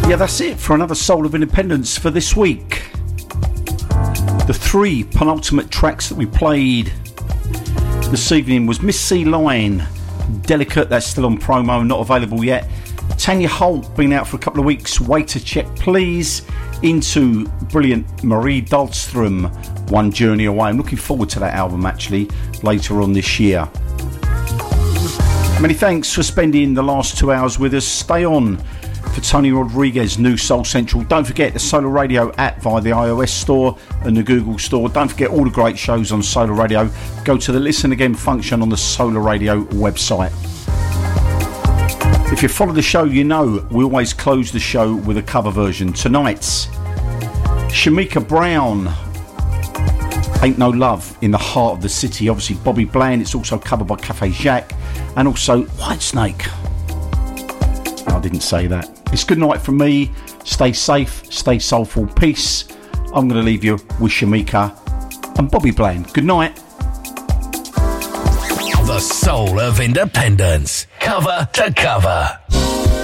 Yeah, that's it for another Soul of Independence for this week. The 3 penultimate tracks that we played this evening was Miss C Line, Delicate, that's still on promo, not available yet. Tanya Holt, been out for a couple of weeks, Wait to Check Please, into brilliant Marie Dahlstrom, One Journey Away. I'm looking forward to that album actually later on this year. Many thanks for spending the last 2 hours with us. Stay on for Tony Rodriguez, New Soul Central. Don't forget the Solar Radio app via the iOS store and the Google store. Don't forget all the great shows on Solar Radio. Go to the Listen Again function on the Solar Radio website. If you follow the show, you know we always close the show with a cover version. Tonight's Shamika Brown, Ain't No Love in the Heart of the City. Obviously Bobby Bland. It's also covered by Cafe Jacques and also Whitesnake. I didn't say that. It's good night from me. Stay safe, stay soulful. Peace. I'm going to leave you with Shamika and Bobby Bland. Good night. The Soul of Independence, cover to cover.